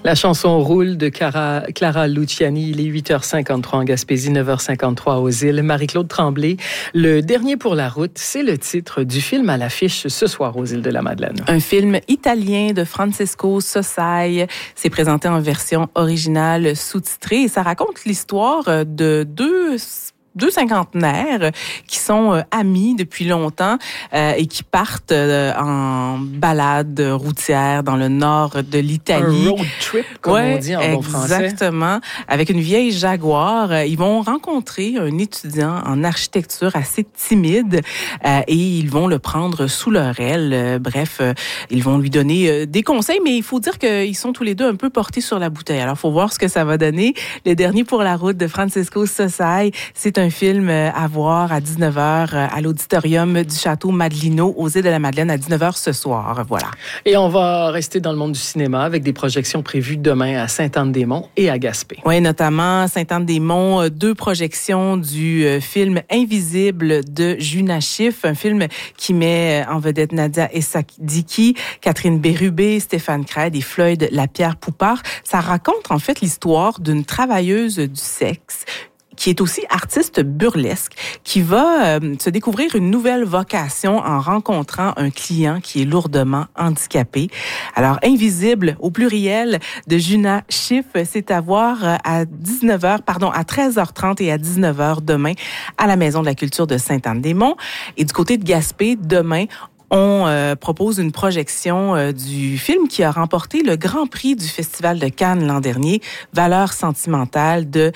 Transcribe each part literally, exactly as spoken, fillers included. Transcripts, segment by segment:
La chanson Roule de Clara, Clara Luciani. Il est huit heures cinquante-trois en Gaspésie, neuf heures cinquante-trois aux îles. Marie-Claude Tremblay, Le dernier pour la route, c'est le titre du film à l'affiche ce soir aux îles de la Madeleine. Un film italien de Francesco Sossai. C'est présenté en version originale sous-titrée et ça raconte l'histoire de deux... deux cinquantenaires qui sont euh, amis depuis longtemps euh, et qui partent euh, en balade routière dans le nord de l'Italie. Un road trip, comme ouais, on dit en bon français. Exactement. Avec une vieille Jaguar. Ils vont rencontrer un étudiant en architecture assez timide euh, et ils vont le prendre sous leur aile. Euh, bref, euh, ils vont lui donner euh, des conseils, mais il faut dire qu'ils sont tous les deux un peu portés sur la bouteille. Alors, il faut voir ce que ça va donner. Le dernier pour la route de Francesco Sossai, c'est un un film à voir à dix-neuf heures à l'auditorium du Château Madelino aux îles de la Madeleine à dix-neuf heures ce soir. Voilà. Et on va rester dans le monde du cinéma avec des projections prévues demain à Sainte-Anne-des-Monts et à Gaspé. Oui, notamment Sainte-Anne-des-Monts, deux projections du film Invisible de Juna Schiff, un film qui met en vedette Nadia Essahdiki, Catherine Bérubé, Stéphane Craig et Floyd Lapierre-Poupard. Ça raconte en fait l'histoire d'une travailleuse du sexe qui est aussi artiste burlesque, qui va euh, se découvrir une nouvelle vocation en rencontrant un client qui est lourdement handicapé. Alors, Invisible, au pluriel, de Juna Schiff, c'est à voir à dix-neuf heures, pardon, à treize heures trente et à dix-neuf heures demain à la Maison de la Culture de Sainte-Anne-des-Monts. Et du côté de Gaspé, demain, on euh, propose une projection euh, du film qui a remporté le Grand Prix du Festival de Cannes l'an dernier, Valeurs sentimentales de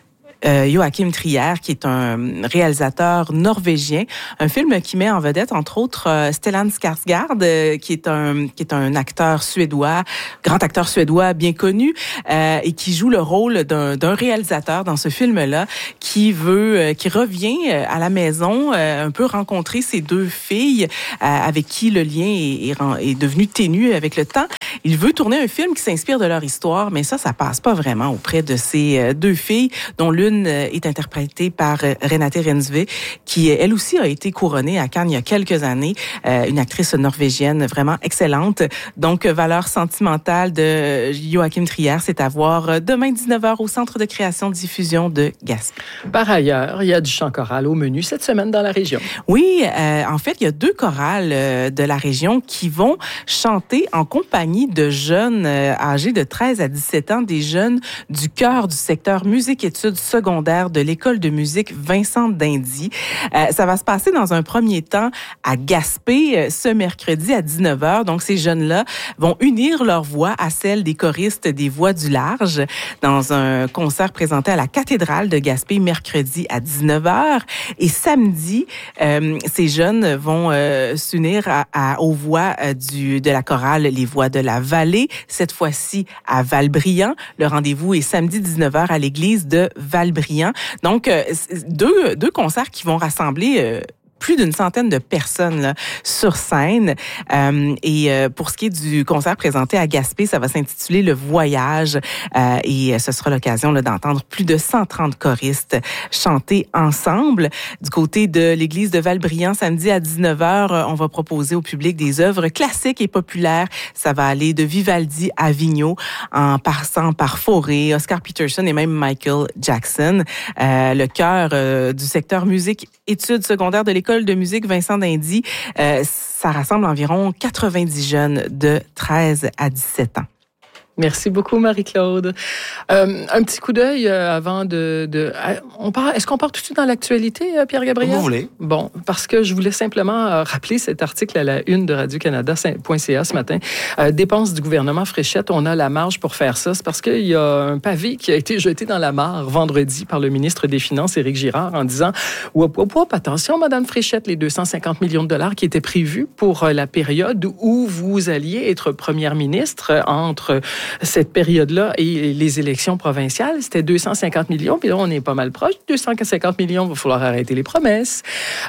Euh, Joachim Trier, qui est un réalisateur norvégien, un film qui met en vedette entre autres euh, Stellan Skarsgård, euh, qui est un qui est un acteur suédois, grand acteur suédois bien connu, euh, et qui joue le rôle d'un d'un réalisateur dans ce film-là, qui veut, euh, qui revient à la maison, euh, un peu rencontrer ces deux filles euh, avec qui le lien est, est, est devenu ténu avec le temps. Il veut tourner un film qui s'inspire de leur histoire, mais ça, ça passe pas vraiment auprès de ces deux filles, dont l'une est interprétée par Renate Reinsve, qui, elle aussi, a été couronnée à Cannes il y a quelques années, euh, une actrice norvégienne vraiment excellente. Donc, Valeurs sentimentales de Joachim Trier, c'est à voir demain dix-neuf heures au Centre de création-diffusion de Gaspé. Par ailleurs, il y a du chant choral au menu cette semaine dans la région. Oui, euh, en fait, il y a deux chorales euh, de la région qui vont chanter en compagnie de jeunes euh, âgés de treize à dix-sept ans, des jeunes du cœur du secteur musique-études secondaire de l'École de musique Vincent d'Indy. Euh, ça va se passer dans un premier temps à Gaspé euh, ce mercredi à dix-neuf heures. Donc, ces jeunes-là vont unir leur voix à celle des choristes des Voix du Large dans un concert présenté à la cathédrale de Gaspé mercredi à dix-neuf heures. Et samedi, euh, ces jeunes vont euh, s'unir à, à, aux voix euh, du, de la chorale Les Voix de la Vallée, cette fois-ci à Valbriand. Le rendez-vous est samedi dix-neuf heures à l'église de Valbriand. Donc, euh, deux, deux concerts qui vont rassembler euh, plus d'une centaine de personnes là, sur scène. Euh, et euh, pour ce qui est du concert présenté à Gaspé, ça va s'intituler Le Voyage. Euh, et ce sera l'occasion là, d'entendre plus de cent trente choristes chanter ensemble. Du côté de l'église de Valbriand, samedi à dix-neuf heures, on va proposer au public des œuvres classiques et populaires. Ça va aller de Vivaldi à Vigneault, en passant par Fauré, Oscar Peterson et même Michael Jackson. Euh, le cœur euh, du secteur musique études secondaires de l'École de musique Vincent d'Indy, euh, ça rassemble environ quatre-vingt-dix jeunes de treize à dix-sept ans. Merci beaucoup, Marie-Claude. Euh, un petit coup d'œil euh, avant de... de on part, est-ce qu'on part tout de suite dans l'actualité, euh, Pierre-Gabriel? Comme vous voulez. Bon, parce que je voulais simplement euh, rappeler cet article à la une de Radio-Canada point C A ce matin. Euh, dépenses du gouvernement Fréchette, on a la marge pour faire ça. C'est parce qu'il y a un pavé qui a été jeté dans la mare vendredi par le ministre des Finances, Éric Girard, en disant « Wop, wop, wop, attention, Madame Fréchette, les deux cent cinquante millions de dollars qui étaient prévus pour euh, la période où vous alliez être première ministre euh, entre... cette période-là et les élections provinciales, c'était deux cent cinquante millions, puis là, on est pas mal proche. deux cent cinquante millions, il va falloir arrêter les promesses.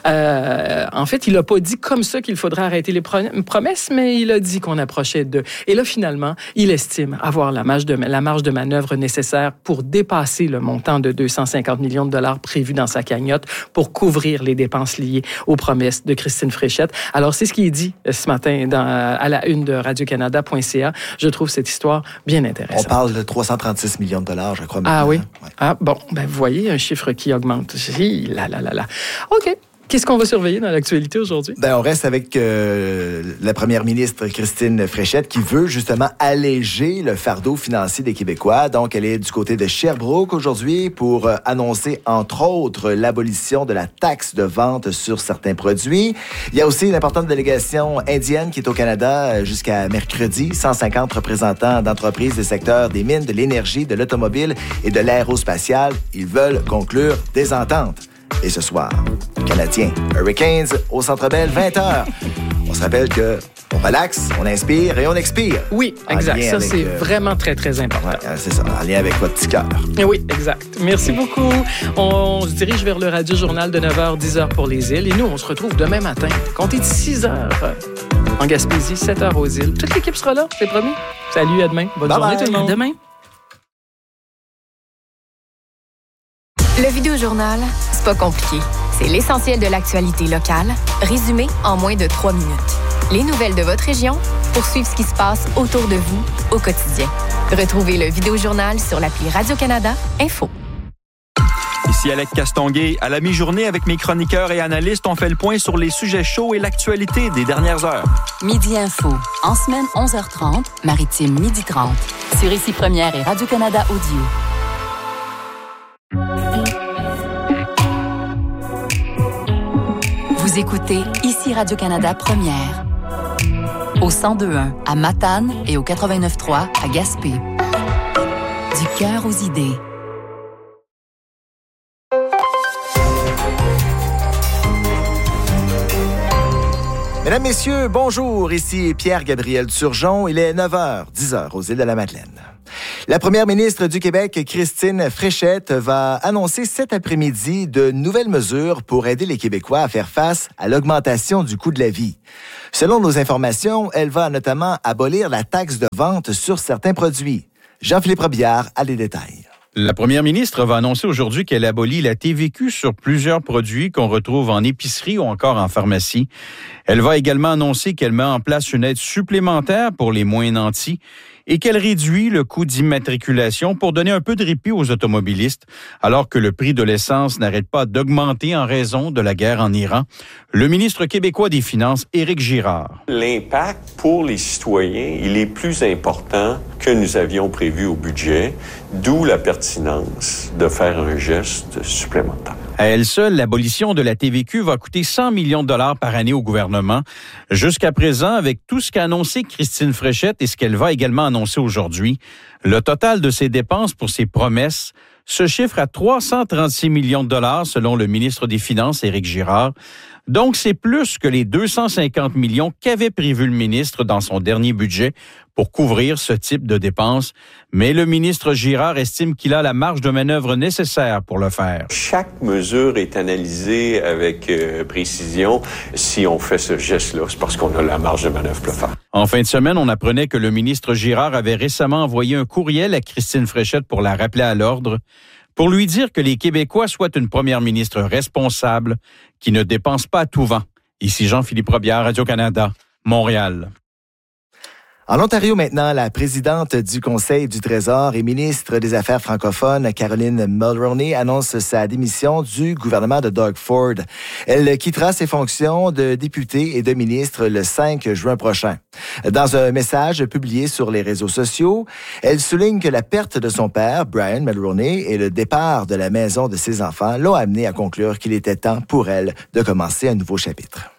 Euh, en fait, il n'a pas dit comme ça qu'il faudrait arrêter les promesses, mais il a dit qu'on approchait de... Et là, finalement, il estime avoir la marge de, la marge de manœuvre nécessaire pour dépasser le montant de deux cent cinquante millions de dollars prévu dans sa cagnotte pour couvrir les dépenses liées aux promesses de Christine Fréchette. Alors, c'est ce qu'il dit ce matin dans, à la une de Radio-Canada point C A. Je trouve cette histoire bien intéressant. On parle de trois cent trente-six millions de dollars, je crois. Ah oui? Ouais. Ah bon, ben vous voyez un chiffre qui augmente. Hi, là, là, là, là. OK. Qu'est-ce qu'on va surveiller dans l'actualité aujourd'hui? Ben, on reste avec euh, la première ministre Christine Fréchette qui veut justement alléger le fardeau financier des Québécois. Donc, elle est du côté de Sherbrooke aujourd'hui pour euh, annoncer, entre autres, l'abolition de la taxe de vente sur certains produits. Il y a aussi une importante délégation indienne qui est au Canada jusqu'à mercredi. cent cinquante représentants d'entreprises des secteurs des mines, de l'énergie, de l'automobile et de l'aérospatiale. Ils veulent conclure des ententes. Et ce soir, Canadiens, Hurricanes au Centre Bell, vingt heures. On se rappelle que on relaxe, on inspire et on expire. Oui, exact. Ça, avec, c'est euh... vraiment très, très important. Ouais, c'est ça, en lien avec votre petit cœur. Oui, exact. Merci beaucoup. On se dirige vers le Radio-Journal de neuf heures, dix heures pour les îles. Et nous, on se retrouve demain matin. Comptez de six heures en Gaspésie, sept heures aux îles. Toute l'équipe sera là, c'est promis. Salut, à demain. Bonne bye journée bye. tout le monde. À demain. Le Vidéojournal, c'est pas compliqué. C'est l'essentiel de l'actualité locale, résumé en moins de trois minutes. Les nouvelles de votre région pour suivre ce qui se passe autour de vous au quotidien. Retrouvez le Vidéojournal sur l'appli Radio-Canada Info. Ici Alec Castonguay. À la mi-journée, avec mes chroniqueurs et analystes, on fait le point sur les sujets chauds et l'actualité des dernières heures. Midi Info. En semaine, onze heures trente. Maritime, midi trente. Sur Ici Première et Radio-Canada Audio. Vous écoutez Ici Radio-Canada Première. Au cent deux point un à Matane et au quatre-vingt-neuf point trois à Gaspé. Du cœur aux idées. Mesdames, Messieurs, bonjour. Ici Pierre-Gabriel Turgeon. Il est neuf heures, dix heures aux îles de la Madeleine. La première ministre du Québec, Christine Fréchette, va annoncer cet après-midi de nouvelles mesures pour aider les Québécois à faire face à l'augmentation du coût de la vie. Selon nos informations, elle va notamment abolir la taxe de vente sur certains produits. Jean-Philippe Robillard a les détails. La première ministre va annoncer aujourd'hui qu'elle abolit la T V Q sur plusieurs produits qu'on retrouve en épicerie ou encore en pharmacie. Elle va également annoncer qu'elle met en place une aide supplémentaire pour les moins nantis et qu'elle réduit le coût d'immatriculation pour donner un peu de répit aux automobilistes, alors que le prix de l'essence n'arrête pas d'augmenter en raison de la guerre en Iran. Le ministre québécois des Finances, Éric Girard. L'impact pour les citoyens, il est plus important que nous avions prévu au budget, d'où la pertinence de faire un geste supplémentaire. À elle seule, l'abolition de la T V Q va coûter cent millions de dollars par année au gouvernement. Jusqu'à présent, avec tout ce qu'a annoncé Christine Fréchette et ce qu'elle va également annoncer aujourd'hui, le total de ses dépenses pour ses promesses se chiffre à trois cent trente-six millions de dollars selon le ministre des Finances, Éric Girard. Donc, c'est plus que les deux cent cinquante millions qu'avait prévu le ministre dans son dernier budget pour couvrir ce type de dépenses. Mais le ministre Girard estime qu'il a la marge de manœuvre nécessaire pour le faire. Chaque mesure est analysée avec euh, précision. Si on fait ce geste-là, c'est parce qu'on a la marge de manœuvre pour le faire. En fin de semaine, on apprenait que le ministre Girard avait récemment envoyé un courriel à Christine Fréchette pour la rappeler à l'ordre, pour lui dire que les Québécois souhaitent une première ministre responsable qui ne dépense pas à tout vent. Ici Jean-Philippe Robillard, Radio-Canada, Montréal. En Ontario maintenant, la présidente du Conseil du Trésor et ministre des Affaires francophones, Caroline Mulroney, annonce sa démission du gouvernement de Doug Ford. Elle quittera ses fonctions de députée et de ministre le cinq juin prochain. Dans un message publié sur les réseaux sociaux, elle souligne que la perte de son père, Brian Mulroney, et le départ de la maison de ses enfants l'ont amené à conclure qu'il était temps pour elle de commencer un nouveau chapitre.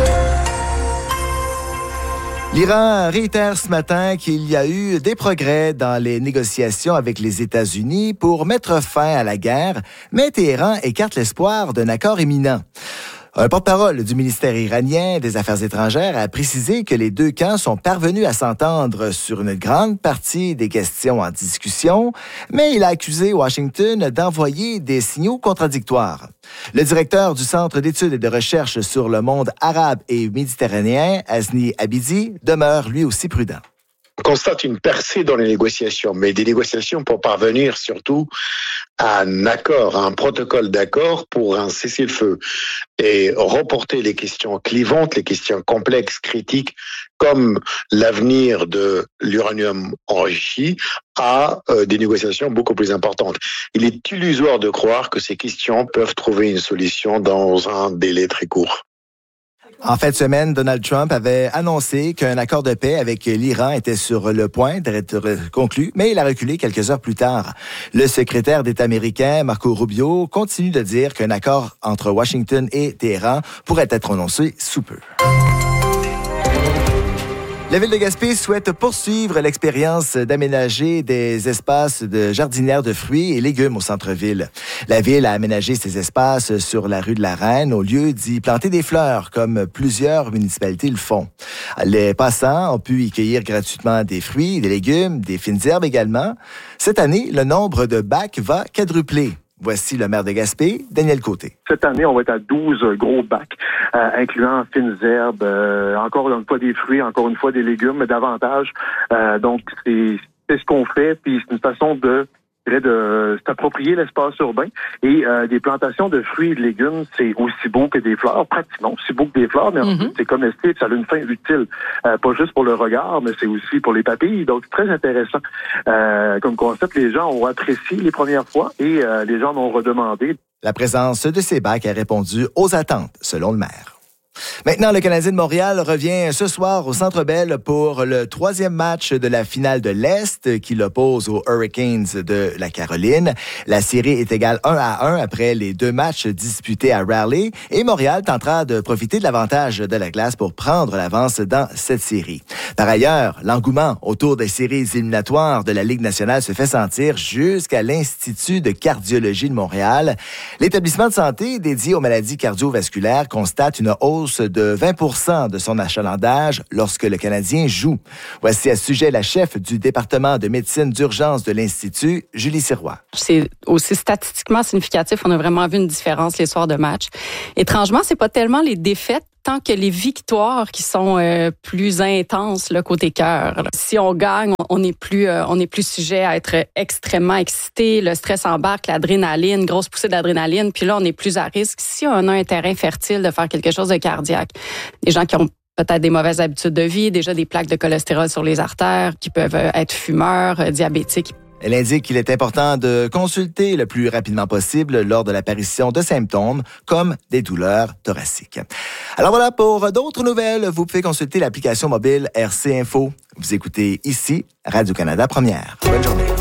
L'Iran réitère ce matin qu'il y a eu des progrès dans les négociations avec les États-Unis pour mettre fin à la guerre, mais Téhéran écarte l'espoir d'un accord imminent. Un porte-parole du ministère iranien des Affaires étrangères a précisé que les deux camps sont parvenus à s'entendre sur une grande partie des questions en discussion, mais il a accusé Washington d'envoyer des signaux contradictoires. Le directeur du Centre d'études et de recherche sur le monde arabe et méditerranéen, Azni Abidi, demeure lui aussi prudent. constate une percée dans les négociations, mais des négociations pour parvenir surtout à un accord, à un protocole d'accord pour un cessez-le-feu et reporter les questions clivantes, les questions complexes, critiques, comme l'avenir de l'uranium enrichi, à euh, des négociations beaucoup plus importantes. Il est illusoire de croire que ces questions peuvent trouver une solution dans un délai très court. En fin de semaine, Donald Trump avait annoncé qu'un accord de paix avec l'Iran était sur le point d'être conclu, mais il a reculé quelques heures plus tard. Le secrétaire d'État américain, Marco Rubio, continue de dire qu'un accord entre Washington et Téhéran pourrait être annoncé sous peu. La Ville de Gaspé souhaite poursuivre l'expérience d'aménager des espaces de jardinières de fruits et légumes au centre-ville. La Ville a aménagé ces espaces sur la rue de la Reine au lieu d'y planter des fleurs, comme plusieurs municipalités le font. Les passants ont pu y cueillir gratuitement des fruits, des légumes, des fines herbes également. Cette année, le nombre de bacs va quadrupler. Voici le maire de Gaspé, Daniel Côté. Cette année, on va être à douze gros bacs, euh, incluant fines herbes, euh, encore une fois des fruits, encore une fois des légumes, mais davantage. Euh, donc, c'est, c'est ce qu'on fait, puis c'est une façon de de s'approprier l'espace urbain. Et euh, des plantations de fruits et de légumes, c'est aussi beau que des fleurs, pratiquement aussi beau que des fleurs, mais mm-hmm. c'est comestible, ça a une fin utile. Euh, pas juste pour le regard, mais c'est aussi pour les papilles. Donc, c'est très intéressant. Euh, comme concept, les gens ont apprécié les premières fois et euh, les gens m'ont redemandé. La présence de ces bacs a répondu aux attentes, selon le maire. Maintenant, le Canadien de Montréal revient ce soir au Centre Bell pour le troisième match de la finale de l'Est qui l'oppose aux Hurricanes de la Caroline. La série est égale un à un après les deux matchs disputés à Raleigh et Montréal tentera de profiter de l'avantage de la glace pour prendre l'avance dans cette série. Par ailleurs, l'engouement autour des séries éliminatoires de la Ligue nationale se fait sentir jusqu'à l'Institut de cardiologie de Montréal. L'établissement de santé dédié aux maladies cardiovasculaires constate une hausse de vingt pour cent de son achalandage lorsque le Canadien joue. Voici à ce sujet la chef du département de médecine d'urgence de l'Institut, Julie Sirois. C'est aussi statistiquement significatif. On a vraiment vu une différence les soirs de match. Étrangement, c'est pas tellement les défaites tant que les victoires qui sont euh, plus intenses là, côté cœur. Si on gagne, on est plus euh, on est plus sujet à être extrêmement excité, le stress embarque, l'adrénaline, grosse poussée d'adrénaline, puis là on est plus à risque si on a un terrain fertile de faire quelque chose de cardiaque. Des gens qui ont peut-être des mauvaises habitudes de vie, déjà des plaques de cholestérol sur les artères, qui peuvent être fumeurs, euh, diabétiques. Elle indique qu'il est important de consulter le plus rapidement possible lors de l'apparition de symptômes comme des douleurs thoraciques. Alors voilà, pour d'autres nouvelles, vous pouvez consulter l'application mobile R C Info. Vous écoutez ici Radio-Canada Première. Bonne journée.